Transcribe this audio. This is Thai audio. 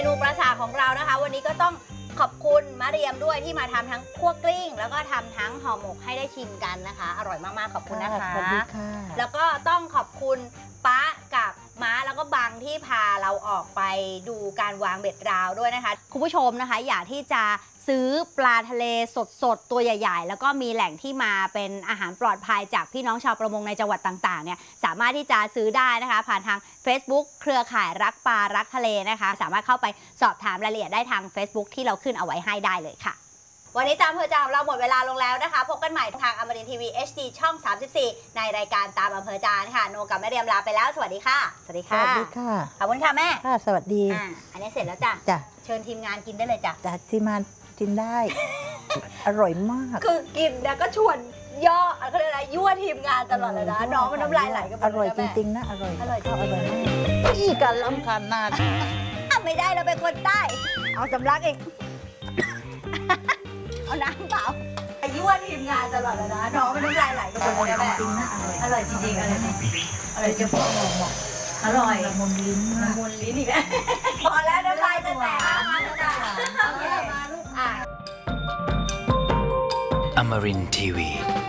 เมนูปราสาทของเรานะคะวันนี้ก็ต้องขอบคุณมะเรียมด้วยที่มาทำทั้งคั่วกลิ้งแล้วก็ทำทั้งห่อหมกให้ได้ชิมกันนะคะอร่อยมากๆขอบคุณนะคะสวัสดีค่ะแล้วก็ต้องขอบคุณป๊ากับม้าแล้วก็บังที่พาเราออกไปดูการวางเบ็ดราวด้วยนะคะคุณผู้ชมนะคะอยากที่จะซื้อปลาทะเลสดๆตัวใหญ่ๆแล้วก็มีแหล่งที่มาเป็นอาหารปลอดภัยจากพี่น้องชาวประมงในจังหวัดต่างๆเนี่ยสามารถที่จะซื้อได้นะคะผ่านทาง Facebook เครือข่ายรักปลารักทะเลนะคะสามารถเข้าไปสอบถามรายละเอียดได้ทาง Facebook ที่เราขึ้นเอาไว้ให้ได้เลยค่ะวันนี้ตามอำเภอใจของเราหมดเวลาลงแล้วนะคะพบกันใหม่ทางอมรินทร์ทีวี HD ช่อง 34 ในรายการตามอำเภอใจค่ะโนกับแม่เรียมลาไปแล้วสวัสดีค่ะสวัสดีสค่ะวัสดีค่ะขอบคุณค่ะแม่ค่ะ สวัสดีอันนี้เสร็จแล้วจ้ะจ้ะเชิญทีมงานกินได้เลยจ้ะจ้ะที่มากินได้ อร่อยมากคือกินนะก็ชวนย่อเขาเรียกอะไรยั่วทีมงานตลอดเลยนะน้องมันน้ำลายไหลกันหมอดร่อยเลยจนะแม่ริงๆนะอร่อยอร่อยจริงๆอร่อยมากนี่การล้ำขนาดไม่ได้เราเป็นคนใต้ เอาสำลักอีก เอาน้ำเปล่ายั่วทีมงานตลอดเลยนะน้องมันน้ำลายไหลกันหมดเลยนะแม่จริงๆนะอร่อยจริงๆอร่อยจริงๆอร่อยจะบอกอร่อยละมุนลิ้นมากมุนลิ้นอีกแล้วพอแล้วน้ำลายจะแตกแล้วมาจ้ะโอเค Amarin Tiwi.